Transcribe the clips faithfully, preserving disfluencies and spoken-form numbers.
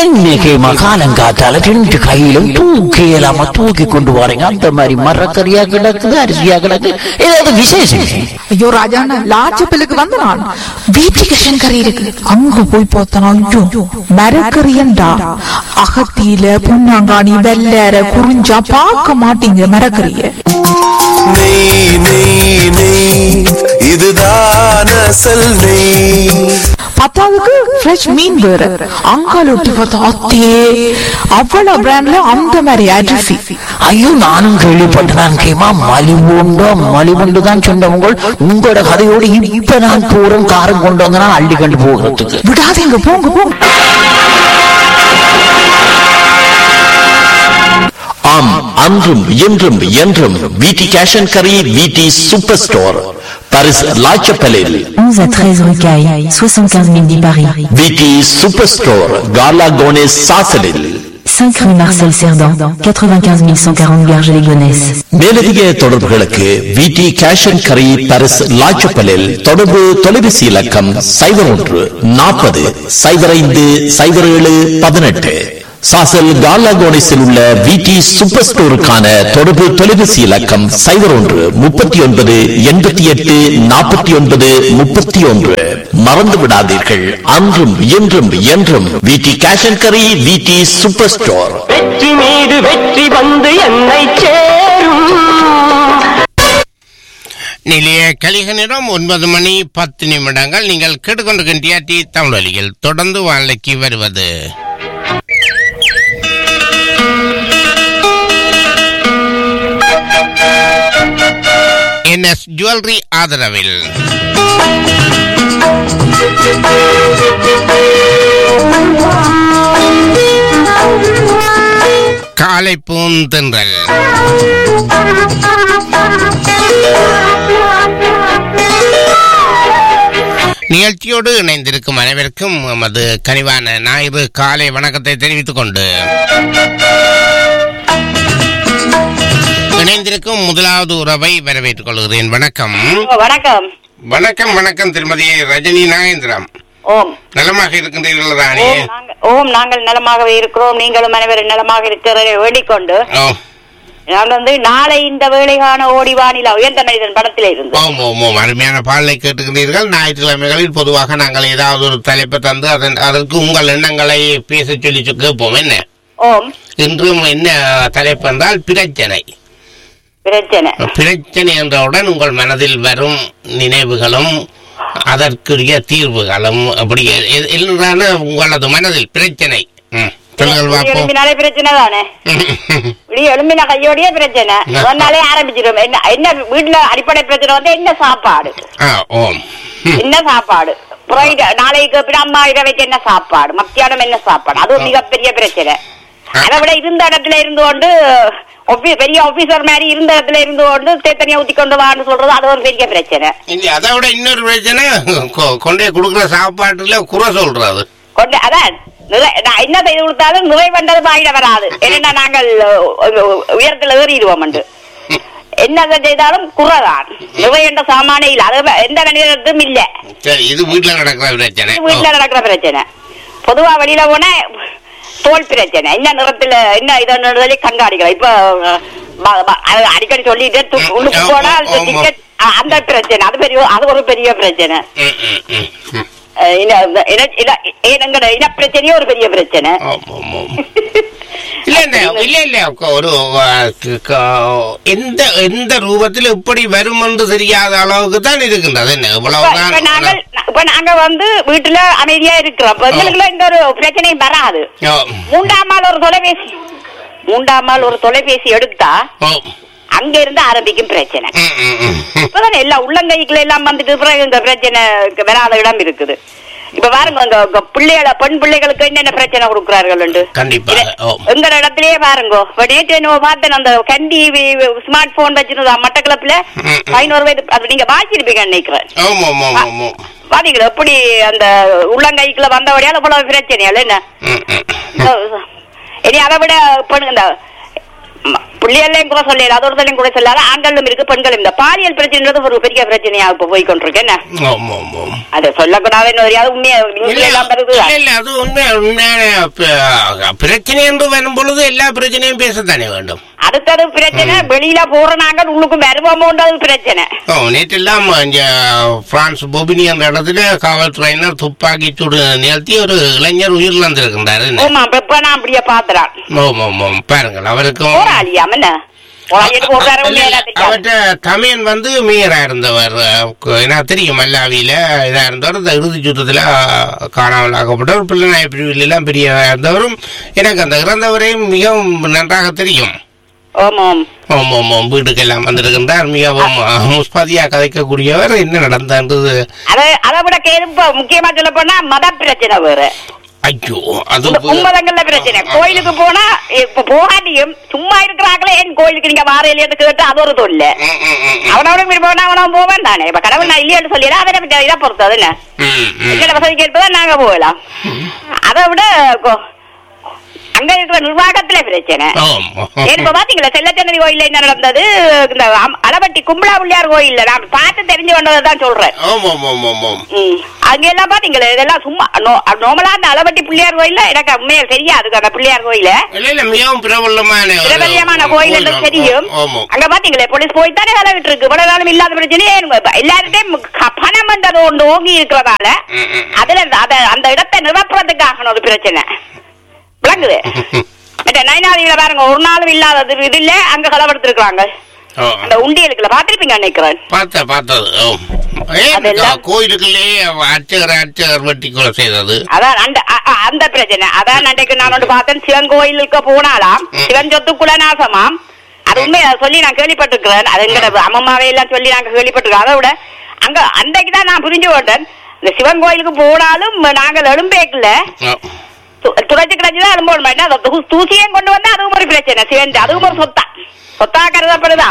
இன்னைக்கு மகாலங்காத்தால ரெண்டு கையிலும் தூக்கி இல்லாம தூக்கி கொண்டு வரீங்க. அந்த மாதிரி மரக்கறியா கிடக்குது, அரிசியா கிடக்கு, ஏதாவது விசேஷம்? ஐயோ ராஜாண்ணா, லாச்சப்பிலுக்கு வந்து நான் வீட்டுக்கு கறி இருக்கு, அங்க போய் பார்த்தனா ஐயோ மரக்கறியண்டா. அகத்தியில பொன்னாங்காணி வெள்ளற குறிஞ்சா பார்க்க மாட்டீங்க மரக்கறிய. நெய் நெய் நெய் இதுதான் அசல் நெய். பத்தாவதுக்கு ஃப்ரெஷ் மீன் வேற, அங்கால ஒட்டி பார்த்தா அத்தே அவ்வளவு பிராண்ட்ல அந்த மாதிரி அரிசி. ஐயோ நானும் கேள்விப்பட்டேன். கேமா மலிவுண்டோ மலிவுண்டு தான் சொன்னவங்க. உங்களோட கதையோடு இப்ப நான் போறோம் காரம் கொண்டு வந்தா அள்ளி கண்டு போகிறதுக்கு. விடாதீங்க, போங்க போங்க. ஆம், அன்றும் இன்றும் என்றும் வீட்டி cash and curry, வீட்டி super store, Paris லாச்சப்பலில் onze à treize rue Caille, soixante-quinze mille dix Paris. வீட்டி super store, கார்லா கோனேஸ் சாசலில் cinq rue Marcel Cerdan, quatre-vingt-quinze mille cent quarante Garges-les-Gonesse. மேலதிக தொடர்புகளுக்கு வீட்டி கேஷ் அண்ட் கரி, பாரிஸ் லாச்சப்பலில் தொடர்பு தொலைபேசி இலக்கம் சைபர் ஒன்று நாற்பது சைபர் ஐந்து சைபர் ஏழு பதினெட்டு. சாசல் கார்லா கோனேஸில் உள்ள வீட்டி சூப்பர் ஸ்டோருக்கான தொடர்பு தொலைபேசி இலக்கம் சைபர் ஒன்று முப்பத்தி ஒன்பது எண்பத்தி எட்டு நாற்பத்தி ஒன்பது முப்பத்தி ஒன்று. மறந்து விடாதீர்கள், அன்றும் இன்றும் என்றும் வீட்டி cash and curry, வீட்டி super store. வெற்றி மீது வெற்றி வந்து என்னை சேரும். நிலைய கலிக நேரம் ஒன்பது மணி பத்து நிமிடங்கள். நீங்கள் கேட்டுக்கொண்டிருக்கின்ற டி தமிழொலியில் தொடர்ந்து வாழைக்கு வருவது என்எஸ் ஜுவல்லரி ஆதரவில் காலை பூந்தென்றல். நிகழ்ச்சியோடு இணைந்திருக்கும் அனைவருக்கும் நமது கனிவான ஞாயிறு காலை வணக்கத்தை தெரிவித்துக் கொண்டு இணைந்திருக்கும் முதலாவது உறவை வரவேற்றுக் கொள்கிறேன். வணக்கம். வணக்கம். வணக்கம் வணக்கம் திருமதி ரஜினி நாகேந்திரம். ஓம். நலமாக இருக்கின்றீர்கள் தானே? ஓம், நாங்கள் நலமாகவே இருக்கிறோம். நீங்களும் அனைவரும் நலமாக இருக்கிறதை வேண்டிக்கொண்டு நான் வந்து நாளை இந்த வேலைக்கான ஓடிவானில உயர்ந்த மனிதன் படத்திலே இருந்து ஓம் ஓம் ஓம் அருமையான பாடலை கேட்டுக்கிறீர்கள். ஞாயிற்றுக்கிழமைகளில் பொதுவாக நாங்கள் ஏதாவது ஒரு தலைப்பை தந்து அதன் அதற்கு உங்கள் எண்ணங்களை பேச சொல்லி கேட்போம். என்ன ஓம் இன்றும் என்ன தலைப்பு என்றால் பிரச்சனை. பிரச்சனை பிரச்சனை என்றவுடன் உங்கள் மனதில் வரும் நினைவுகளும் அதற்குரிய தீர்வுகளும் அப்படி எல்லான உங்களது மனதில் பிரச்சனை. எலும்பினாலே பிரச்சனை தானே. எலும்பின கையோடைய பிரச்சனை ஒன்னாலே ஆரம்பிச்சிடும். என்ன என்ன வீட்டுல அடிப்படை பிரச்சனை வந்து என்ன சாப்பாடு, என்ன சாப்பாடு நாளைக்கு அம்மா இரவைக்கு என்ன சாப்பாடு, மத்தியானம் என்ன சாப்பாடு, அது மிகப்பெரிய பிரச்சனை. அதை விட இருந்த இடத்துல இருந்து கொண்டு பெரிய ஆபீசர் மாதிரி இருந்த இடத்துல இருந்து கொண்டு தேத்தனியா ஊத்தி கொண்டு வான்னு சொல்றது அது ஒரு பெரிய பிரச்சனை. அதை விட இன்னொரு பிரச்சனை கொண்டே கொடுக்குற சாப்பாட்டுல குறை சொல்றது. கொண்டு அதான் என்ன செய்து கொடுத்தாலும் நுரை வந்தது வாயிட வராது. என்னன்னா நாங்கள் உயரத்துல ஏறிடுவோம். என்ன செய்தாலும் குறைதான். நுரை என்ற சாமானே இல்ல, அது எந்த மனிதனும் இல்ல. இது வீட்டுல நடக்கிற பிரச்சனை. வீட்டுல நடக்கிற பிரச்சனை. பொதுவா வெளியில போன தோல் பிரச்சனை, என்ன நிறத்துல என்ன இதை கண்காணிக்கலாம். இப்ப அடிக்கடி சொல்லிட்டு உள்ளுக்கு போனா அந்த பிரச்சனை, அது பெரிய அது ஒரு பெரிய பிரச்சனை. இனப்பிரச்சனையே ஒரு பெரிய பிரச்சனை. இல்ல இல்ல ஒரு எந்த எந்த ரூபத்தில் இப்படி வரும் என்று தெரியாத அளவுக்கு தான் இருக்கின்றது. இப்ப நாங்க வந்து வீட்டுல அமைதியா இருக்கிறோம். எங்களுக்கு இந்த ஒரு பிரச்சனையும் வராது. மூன்றாம் நாள் ஒரு தொலைபேசி மூன்றாம் நாள் ஒரு தொலைபேசி எடுத்தா அங்க இருந்து ஆரம்பிக்கும் பிரச்சனை. இப்பதான் எல்லா உள்ளங்கைக்குள்ள எல்லாம் வந்துட்டு இந்த பிரச்சனை வராத இடம் இருக்குது. இப்ப பாருங்க பிள்ளைகள பெண் பிள்ளைகளுக்கு என்னென்ன பிரச்சனை கொடுக்குறார்கள் எங்க இடத்திலேயே பாருங்க. நேற்று என்ன பார்த்தேன், அந்த கண்டி ஸ்மார்ட் போன் வச்சிருந்தா மட்டக்களப்புல பதினோரு வயது நீங்க வாசிருப்பீங்க நினைக்கிறேன். பாத்தீங்களா எப்படி அந்த உள்ளங்கைக்குள்ள வந்தபடியால இவ்வளவு பிரச்சனையால என்ன. இனி அதை விட இந்த பிள்ளைகளையும் கூட சொல்லல, அதோடத்தையும் கூட சொல்லாத ஆண்களும் இருக்கு பெண்களும். இந்த பாலியல் பிரச்சனைன்றது ஒரு பெரிய பிரச்சனையா இப்ப போய் கொண்டிருக்கேன். அதை சொல்லக்கூடாதுன்னு உண்மையா அது உண்மையா உண்மையான பிரச்சனை என்று வரும் பொழுது எல்லா பிரச்சனையும் பேசத்தானே வேண்டும். அடுத்தது பிரச்சனை வெளியில போற நாங்கள் உள்ளுக்கும் வருவோமோன்றது பிரச்சனை. நேற்றெல்லாம் பிரான்ஸ் பொபினி என்ற இடத்துல காவல்துறையினர் துப்பாக்கி சூடு நிறுத்தி ஒரு இளைஞர் உயிரிழந்திருக்கின்றாரு. அப்படியே பாத்துறான் பாருங்கள். அவருக்கும் அவற்ற தமிழன் வந்து மேயரா இருந்தவர் என்ன தெரியும் மல்லாவியில இதா இருந்தவர். இந்த இறுதி சுத்தத்துல காணாமல் ஆக்கப்பட்டவர். பிள்ளைநாய பிரிவில் எல்லாம் பெரிய இருந்தவரும் எனக்கு அந்த இறந்தவரையும் மிகவும் நன்றாக தெரியும். வீட்டுக்கு எல்லாம் வந்திருக்கின்றார். மிகவும் முஸ்பாதியா கதைக்கக்கூடியவர். என்ன நடந்தது அதை விட முக்கியமா சொல்ல போனா மத பிரச்சனை வேற. ஐயோ, அது உண்மதங்கள்ல பிரச்சனை. கோயிலுக்கு போனா இப்ப போகாட்டியும் சும்மா இருக்கிறாங்களே ஏன் கோயிலுக்கு நீங்க வார இல்லையான்னு கேட்டு அது ஒரு தொல்ல. அவனோட போனா அவனும் போவேன் தானே. இப்ப கடவுள் நான் இல்லையான்னு சொல்லிடுறேன். அதை இதை பொறுத்தது என்ன எங்கட வசதி கேட்பதான் நாங்க போகலாம். அதை விட அங்க இருக்கிற நிர்வாகத்துல பிரச்சனை. இப்ப பாத்தீங்களா செல்லச்சன்னதி கோயில்ல என்ன நடந்தது? இந்த அளவட்டி கும்பலா பிள்ளையார் கோயில்ல நான் பார்த்து தெரிஞ்சு கொண்டதான் சொல்றேன். அங்க எல்லாம் பாத்தீங்களா இதெல்லாம் சும்மா நார்மலா அந்த அளவட்டி பிள்ளையார் கோயில்ல எனக்கு உண்மையா தெரியாது. அந்த பிள்ளையார் கோயில மிகவும் பிரபலமான பிரபல்யமான கோயில் என்று தெரியும். அங்க பாத்தீங்களா போலீஸ் போய் தானே அளவிட்டு இருக்கு. இவ்வளவு நாளும் இல்லாத பிரச்சனையே எல்லாருடையும் பணம் என்றது ஒன்று ஓங்கி இருக்கிறதால அதுல அந்த இடத்தை நிரப்புறதுக்காக ஒரு பிரச்சனை விளங்குது. நயனாதிகளை பாருங்க ஒரு நாளும் இல்லாதது இது இல்ல அங்க களவெடுத்திருக்காங்க. அந்த உண்டியலுக்குள்ள பாத்திருப்பீங்க நினைக்கிறேன். பார்த்த பார்த்தது கோயிலுக்குள்ளே அர்ச்சகர் அர்ச்சகர் வெட்டி கொலை செய்தது. அதான் அந்த அந்த பிரச்சனை. அதான் அன்றைக்கு நான் ஒன்று பார்த்தேன். சிவன் கோயிலுக்கு போனாலாம் சிவன் சொத்துக்குள்ள நாசமாம். அது உண்மையை சொல்லி நான் கேள்விப்பட்டிருக்கிறேன். அது எங்கட அம்மாவே எல்லாம் சொல்லி நாங்க கேள்விப்பட்டிருக்கோம். அதை விட அங்க அன்றைக்குதான் நான் புரிஞ்சு கொண்டேன். இந்த சிவன் கோயிலுக்கு போனாலும் நாங்கள் எழும்பேக்கல துடைச்சு கிடைச்சுதான் அனுபவம் பண்ண தூசியும் கொண்டு வந்தா அதுவும் ஒரு பிரச்சனை. சிவன் அதுவும் ஒரு சொத்தா சொத்தா கருதப்படுதா.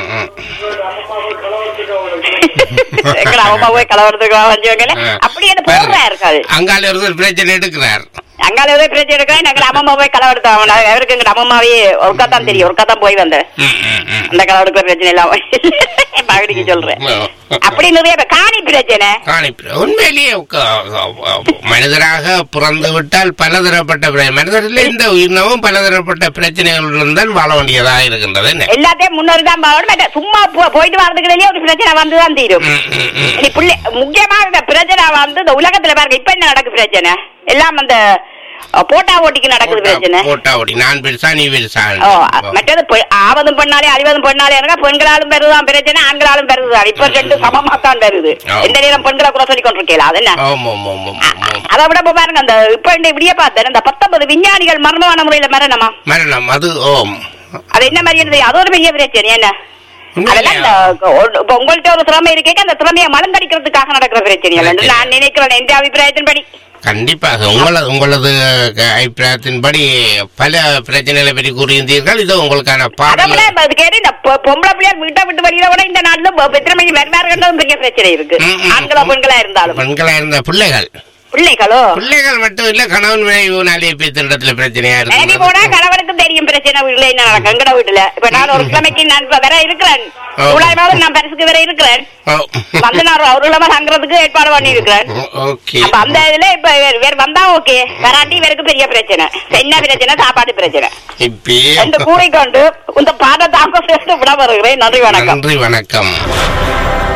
அம்மா போய் கலவரத்துக்கு அப்படி என்ன போடுறா இருக்காது. அங்கால ஒரு பிரச்சனை எடுக்கிறார். அங்கால ஒரு பிரச்சனை எடுக்கிறேன். எங்களை அம்மா போய் கலவரத்து அவருக்கு எங்க அம்மாவே ஒருக்கா தான் தெரியும். ஒருக்கா தான் போய் வந்தேன். அந்த கலவரத்துக்கு பிரச்சனை எல்லாம் மகடிக்கு சொல்றேன். அப்படி நிறைய காணி பிரச்சனை. உண்மையிலேயே மனிதராக பிறந்து விட்டால் பலதரப்பட்ட மனிதர்கள இந்த உயிரினமும் பலதரப்பட்ட பிரச்சனைகளுடன் தான் வாழ வேண்டியதாக இருக்கின்றது. எல்லாத்தையும் முன்னோரு தான் வாழணும். சும்மா போயிட்டு வரதுக்குள்ளேயே ஒரு பிரச்சனை வந்துதான் தீரும். முக்கியமாக இந்த பிரச்சனை வந்து இந்த உலகத்துல பாருங்க இப்ப என்ன நடக்கு பிரச்சனை எல்லாம் அந்த போட்டா ஓட்டிக்கு நடக்குது பிரச்சனை. போட்டா ஓட்டி நான் பெருசா நீ பெருசா. மற்றது ஆவதும் பெண்ணாலே அழிவதும் பெண்ணாலே பெண்களாலும் பெருதான் பிரச்சனை ஆண்களாலும் பெருதுதான். இப்ப ரெண்டு சமமா தான் பெருது. எந்த நேரம் பெண்களை கூட சொல்லி கொண்டிருக்கல. அது என்ன அதை விட பாருங்க அந்த இப்ப இப்படியே பார்த்தேன். இந்த பத்தொன்பது விஞ்ஞானிகள் மரணமான முறையில மரணமா மரணம் அது அது என்ன மாதிரி அது ஒரு பெரிய பிரச்சனை. என்ன உங்கள்கிட்ட ஒரு திறமை இருக்கே அந்த திறமையை மலங்கடிக்கிறதுக்காக நடக்கிற பிரச்சனை நான் நினைக்கிறேன் எந்த அபிப்பிராயத்தின்படி. கண்டிப்பாக உங்களது உங்களது அபிப்பிராயத்தின்படி பல பிரச்சனைகளை பற்றி கூறியிருந்தீர்கள். இது உங்களுக்கான பொம்பளை பிள்ளையார் வீட்டை விட்டு வெளியில விட இந்த நாட்டிலும் திறமை வருவார்கள் பெரிய பிரச்சனை இருக்கு. ஆண்களா பெண்களா இருந்தாலும் பெண்களா இருந்த பிள்ளைகள் பிள்ளைகளோ பிள்ளைகள் மட்டும் இல்ல கணவன் மனைவி நாளைய பேசுறதுல பிரச்சனையா இருக்கு. போனா கணவனுக்கும் தெரியும் பிரச்சனை வீட்டுல என்ன நடக்கும். எங்கட வீட்டுல இப்ப நான் ஒரு கிழமைக்கு நான் வேற இருக்கிறேன். நான் பரிசுக்கு வேற இருக்கிறேன். வந்து நான் அவர்கள தங்குறதுக்கு ஏற்பாடு பண்ணி இருக்கிறேன். அந்த இதுல இப்ப வேற வந்தா ஓகே வராட்டி வேருக்கு பெரிய பிரச்சனை. என்ன பிரச்சனை? சாப்பாடு பிரச்சனை. இப்ப கூறிக்கொண்டு இந்த பாட தாக்க விட வருகிறேன். நன்றி வணக்கம். நன்றி வணக்கம்.